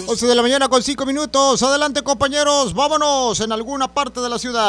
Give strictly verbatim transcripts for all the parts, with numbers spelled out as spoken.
once de la mañana con cinco minutos. Adelante, compañeros. Vámonos en alguna parte de la ciudad.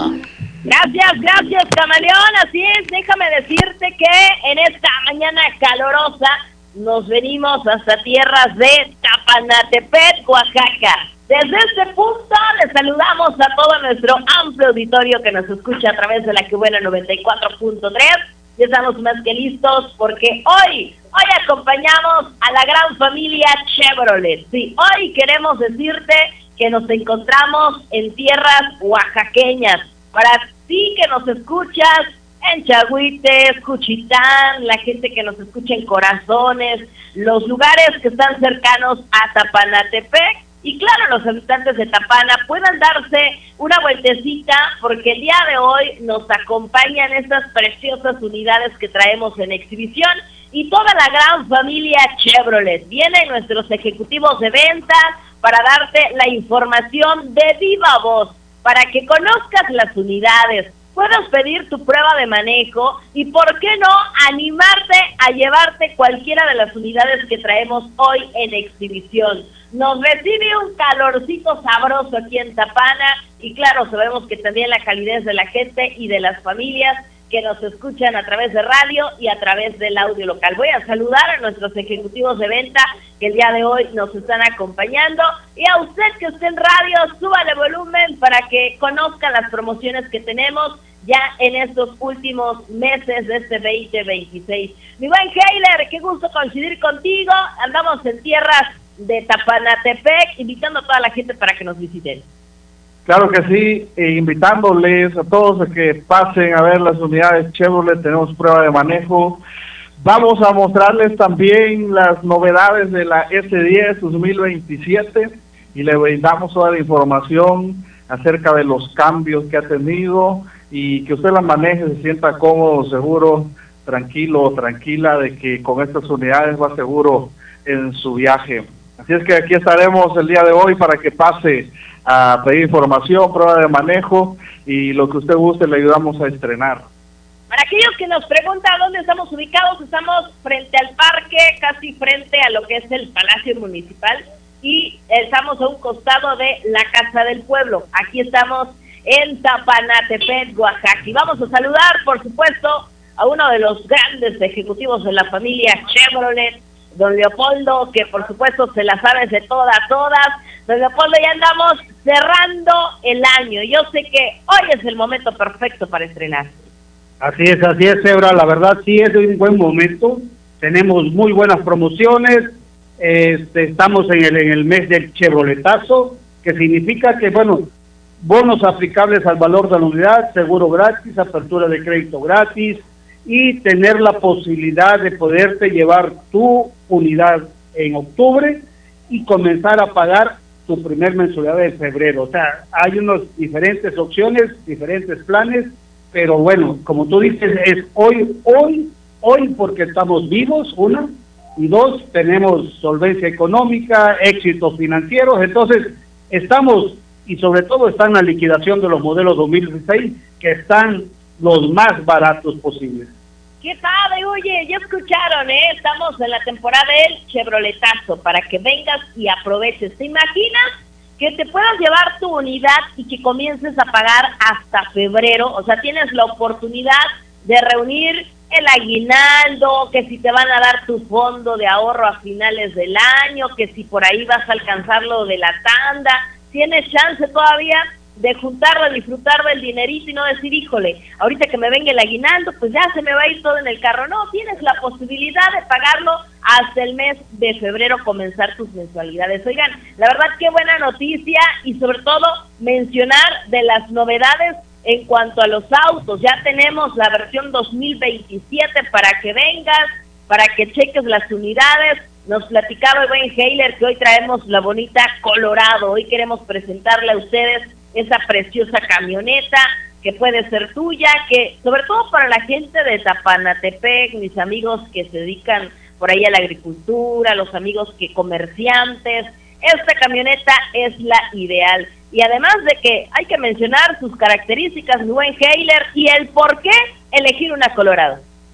Gracias, gracias, camaleón. Así es, déjame decirte que en esta mañana calorosa nos venimos hasta tierras de Tapanatepec, Oaxaca. Desde este punto les saludamos a todo nuestro amplio auditorio que nos escucha a través de la que buena noventa y cuatro punto tres. Ya estamos más que listos porque hoy, hoy acompañamos a la gran familia Chevrolet. Sí, hoy queremos decirte que nos encontramos en tierras oaxaqueñas. Para ti que nos escuchas en Chagüites, Juchitán, la gente que nos escucha en Corazones, los lugares que están cercanos a Tapanatepec, y claro, los habitantes de Tapana puedan darse una vueltecita porque el día de hoy nos acompañan estas preciosas unidades que traemos en exhibición y toda la gran familia Chevrolet. Vienen nuestros ejecutivos de venta para darte la información de viva voz, para que conozcas las unidades, puedas pedir tu prueba de manejo y, ¿por qué no?, animarte a llevarte cualquiera de las unidades que traemos hoy en exhibición. Nos recibe un calorcito sabroso aquí en Tapana y claro, sabemos que también la calidez de la gente y de las familias que nos escuchan a través de radio y a través del audio local. Voy a saludar a nuestros ejecutivos de venta que el día de hoy nos están acompañando, y a usted que esté en radio, súbale volumen para que conozca las promociones que tenemos ya en estos últimos meses de este veinte veintiséis. Mi buen Heiler, qué gusto coincidir contigo. Andamos en tierras de Tapanatepec, invitando a toda la gente para que nos visiten. Claro que sí, e invitándoles a todos a que pasen a ver las unidades Chevrolet. Tenemos prueba de manejo. Vamos a mostrarles también las novedades de la S diez dos mil veintisiete y le brindamos toda la información acerca de los cambios que ha tenido y que usted la maneje, se sienta cómodo, seguro, tranquilo, tranquila de que con estas unidades va seguro en su viaje. Así es que aquí estaremos el día de hoy para que pase a pedir información, prueba de manejo y lo que usted guste le ayudamos a estrenar. Para aquellos que nos preguntan dónde estamos ubicados, estamos frente al parque, casi frente a lo que es el Palacio Municipal, y estamos a un costado de la Casa del Pueblo. Aquí estamos en Tapanatepec, Oaxaca, y vamos a saludar, por supuesto, a uno de los grandes ejecutivos de la familia Chevrolet, don Leopoldo, que por supuesto se la sabe de todas, todas. Don Leopoldo, ya andamos cerrando el año. Yo sé que hoy es el momento perfecto para estrenar. Así es, así es, Ebra. La verdad sí es un buen momento. Tenemos muy buenas promociones. Este, estamos en el, en el mes del Chevroletazo, que significa que, bueno, bonos aplicables al valor de la unidad, seguro gratis, apertura de crédito gratis, y tener la posibilidad de poderte llevar tu unidad en octubre y comenzar a pagar tu primer mensualidad en febrero. O sea, hay unas diferentes opciones, diferentes planes, pero bueno, como tú dices, es hoy, hoy, hoy porque estamos vivos, una, y dos, tenemos solvencia económica, éxitos financieros, entonces estamos, y sobre todo está en la liquidación de los modelos dos mil dieciséis, que están los más baratos posibles. ¿Qué padre? Oye, ya escucharon, ¿eh? Estamos en la temporada del Chevroletazo, para que vengas y aproveches. ¿Te imaginas que te puedas llevar tu unidad y que comiences a pagar hasta febrero? O sea, tienes la oportunidad de reunir el aguinaldo, que si te van a dar tu fondo de ahorro a finales del año, que si por ahí vas a alcanzar lo de la tanda. Tienes chance todavía de juntarlo, disfrutar del dinerito y no decir, híjole, ahorita que me venga el aguinaldo, pues ya se me va a ir todo en el carro. No, tienes la posibilidad de pagarlo hasta el mes de febrero, comenzar tus mensualidades. Oigan, la verdad qué buena noticia, y sobre todo mencionar de las novedades en cuanto a los autos. Ya tenemos la versión dos mil veintisiete para que vengas, para que cheques las unidades. Nos platicaba el buen Heiler que hoy traemos la bonita Colorado. Hoy queremos presentarle a ustedes esa preciosa camioneta que puede ser tuya, que sobre todo para la gente de Tapanatepec, mis amigos que se dedican por ahí a la agricultura, los amigos que comerciantes, esta camioneta es la ideal. Y además de que hay que mencionar sus características, mi buen Heiler, y el por qué elegir una Colorado.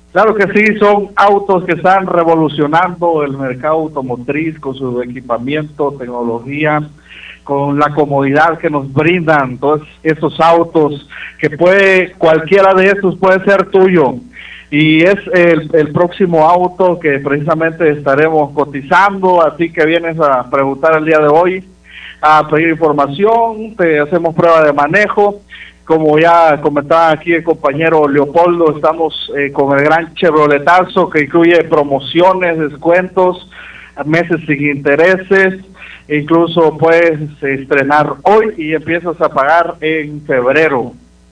Claro que sí, son autos que están revolucionando el mercado automotriz con su equipamiento, tecnología, con la comodidad que nos brindan todos estos autos, que puede, cualquiera de estos puede ser tuyo. Y es el, el próximo auto que precisamente estaremos cotizando, así que vienes a preguntar el día de hoy, a pedir información, te hacemos prueba de manejo. Como ya comentaba aquí el compañero Leopoldo, estamos eh, con el gran Chevroletazo, que incluye promociones, descuentos, meses sin intereses, incluso puedes estrenar hoy y empiezas a pagar en febrero.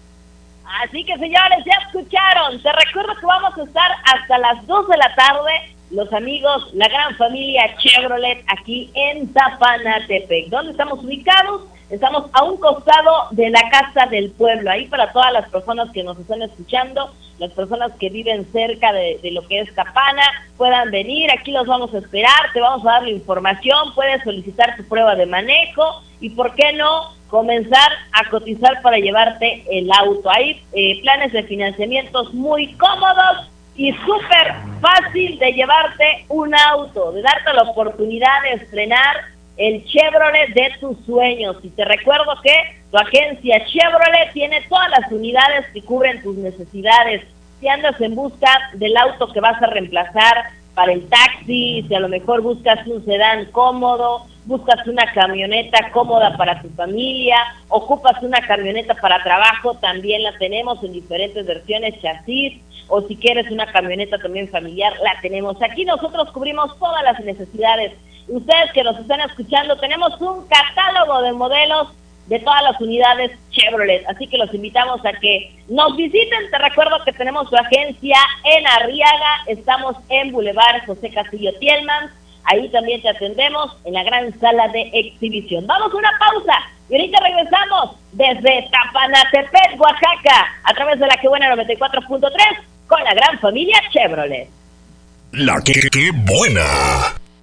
Así que, señores, ya escucharon. Te recuerdo que vamos a estar hasta las dos de la tarde, los amigos, la gran familia Chevrolet, aquí en Tapanatepec. ¿Dónde estamos ubicados? Estamos a un costado de la Casa del Pueblo, ahí para todas las personas que nos están escuchando, las personas que viven cerca de, de lo que es Tapana, puedan venir, aquí los vamos a esperar, te vamos a dar la información, puedes solicitar tu prueba de manejo y, ¿por qué no?, comenzar a cotizar para llevarte el auto. Hay eh, planes de financiamientos muy cómodos y súper fácil de llevarte un auto, de darte la oportunidad de estrenar el Chevrolet de tus sueños. Y te recuerdo que tu agencia Chevrolet tiene todas las unidades que cubren tus necesidades. Si andas en busca del auto que vas a reemplazar para el taxi, si a lo mejor buscas un sedán cómodo, buscas una camioneta cómoda para tu familia, ocupas una camioneta para trabajo, también la tenemos en diferentes versiones, chasis, o si quieres una camioneta también familiar, la tenemos. Aquí nosotros cubrimos todas las necesidades. Ustedes que nos están escuchando, tenemos un catálogo de modelos de todas las unidades Chevrolet, así que los invitamos a que nos visiten. Te recuerdo que tenemos su agencia en Arriaga, estamos en Boulevard José Castillo Tielman, ahí también te atendemos en la gran sala de exhibición. Vamos a una pausa y ahorita regresamos desde Tapanatepec, Oaxaca, a través de la Que Buena noventa y cuatro punto tres con la gran familia Chevrolet. La Que, que Buena.